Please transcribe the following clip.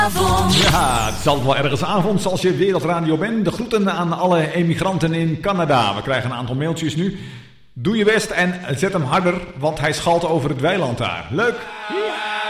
Ja, het is altijd wel ergens avond als je Wereldradio bent. De groeten aan alle emigranten in Canada. We krijgen een aantal mailtjes nu. Doe je best en zet hem harder, want hij schalt over het weiland daar. Leuk! Ja.